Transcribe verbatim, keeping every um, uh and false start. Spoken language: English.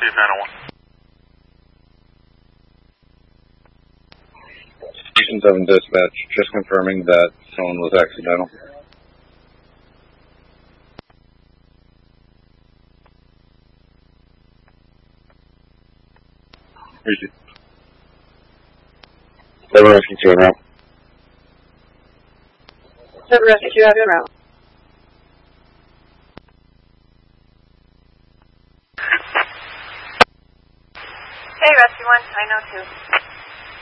received nine oh one. Station seven dispatch, just confirming that someone was accidental. Received. Seven rescue two en route. Seven rescue two, have you en route. Hey, rescue one, nine oh two.